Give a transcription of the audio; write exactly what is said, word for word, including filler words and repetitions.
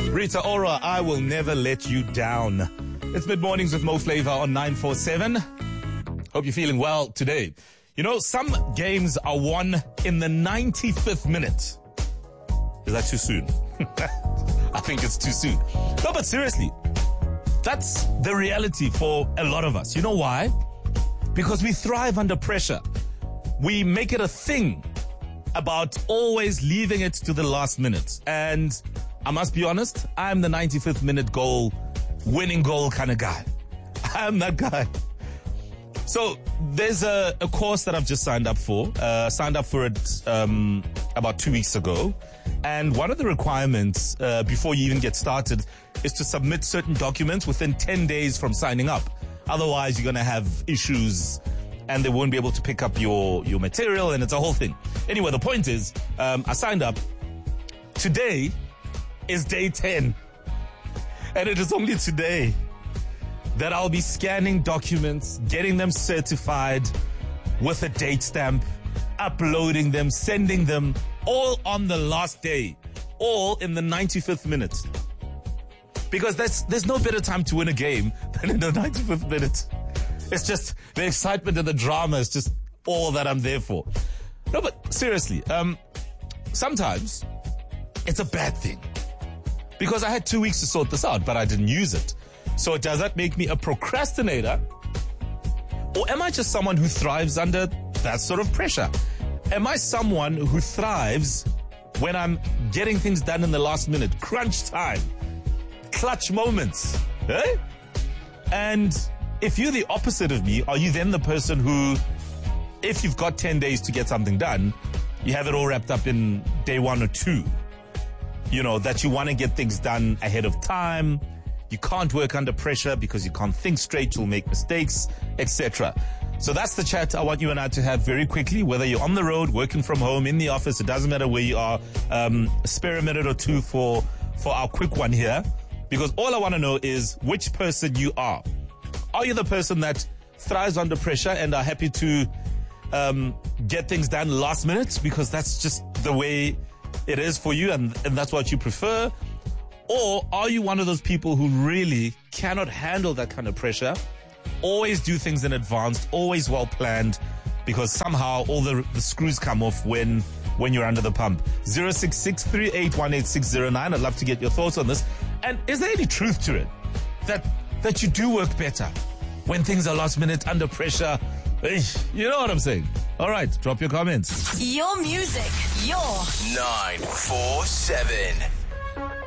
Rita Ora, I will never let you down. It's mid-mornings with Mo Flavor on nine four seven. Hope you're feeling well today. You know, some games are won in the ninety-fifth minute. Is that too soon? I think it's too soon. No, but seriously, that's the reality for a lot of us. You know why? Because we thrive under pressure. We make it a thing about always leaving it to the last minute. And I must be honest, I'm the ninety-fifth minute goal, winning goal kind of guy. I'm that guy. So there's a, a course that I've just signed up for. Uh, signed up for it um, about two weeks ago. And one of the requirements uh, before you even get started is to submit certain documents within ten days from signing up. Otherwise, you're going to have issues and they won't be able to pick up your, your material, and it's a whole thing. Anyway, the point is, um, I signed up. Today is day ten. And it is only today that I'll be scanning documents, getting them certified with a date stamp, uploading them, sending them, all on the last day, all in the ninety-fifth minute. Because that's, there's no better time to win a game than in the ninety-fifth minute. It's just the excitement and the drama is just all that I'm there for. No, but seriously, um, sometimes it's a bad thing. Because I had two weeks to sort this out, but I didn't use it. So does that make me a procrastinator? Or am I just someone who thrives under that sort of pressure? Am I someone who thrives when I'm getting things done in the last minute, crunch time, clutch moments? Eh? And if you're the opposite of me, are you then the person who, if you've got ten days to get something done, you have it all wrapped up in day one or two? You know, that you want to get things done ahead of time. You can't work under pressure because you can't think straight. You'll make mistakes, et cetera. So that's the chat I want you and I to have very quickly, whether you're on the road, working from home, in the office, it doesn't matter where you are. Um, spare a minute or two for, for our quick one here, because all I want to know is which person you are. Are you the person that thrives under pressure and are happy to um, get things done last minute because that's just the way it is for you and, and that's what you prefer? Or are you one of those people who really cannot handle that kind of pressure, always do things in advance, always well planned, because somehow all the, the screws come off when when you're under the pump? zero six six, three eight one, eight six zero nine. I'd love to get your thoughts on this. And is there any truth to it? That that you do work better when things are last minute, under pressure? You know what I'm saying? All right, drop your comments. Your music, your nine four seven.